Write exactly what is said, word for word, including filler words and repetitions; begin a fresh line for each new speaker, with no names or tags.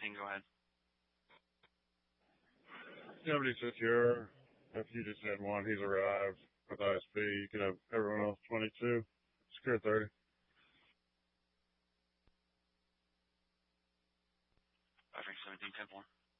seventeen, go ahead.
Somebody says here, if you just had one, he's arrived with I S P. You could have everyone else twenty-two. Secure thirty.
Five three seventeen ten four.